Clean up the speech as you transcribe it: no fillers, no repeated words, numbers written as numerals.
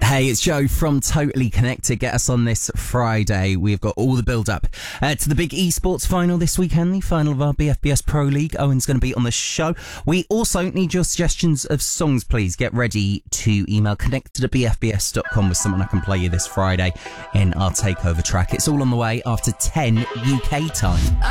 Hey, it's Joe from Totally Connected. Get us on this Friday. We've got all the build-up to the big esports final this weekend, the final of our BFBS Pro League. Owen's going to be on the show. We also need your suggestions of songs, please. Get ready to email connected@bfbs.com with someone I can play you this Friday in our takeover track. It's all on the way after 10 UK time.